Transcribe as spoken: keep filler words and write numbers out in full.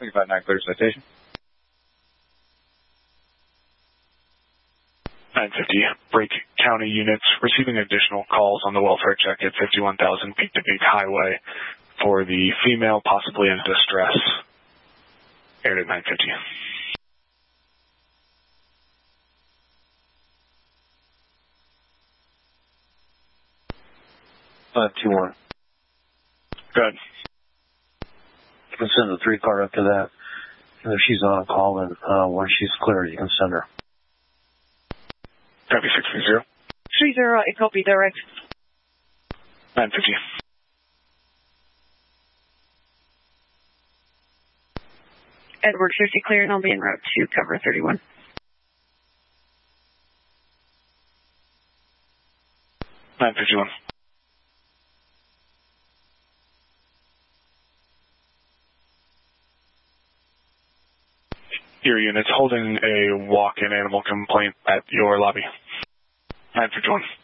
three five nine, clear citation. nine fifty, Brake County units receiving additional calls on the welfare check at fifty-one thousand Peak to Peak Highway for the female possibly in distress. Aired at nine fifty. five two one. Good. You can send the three car up to that. And if she's on call, then uh, when she's cleared, you can send her. Copy six three zero. three zero, I copy, direct. nine fifty. Edward fifty clear, and I'll be en route to cover thirty-one. nine fifty-one. Your unit's holding a walk-in animal complaint at your lobby. nine fifty-one.